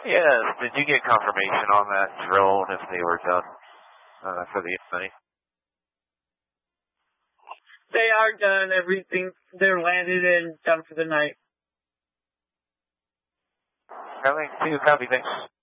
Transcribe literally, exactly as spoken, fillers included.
Yes. Did you get confirmation on that drill if they were done uh, for the night? They are done. Everything, they're landed and done for the night. Coming to copy, thanks.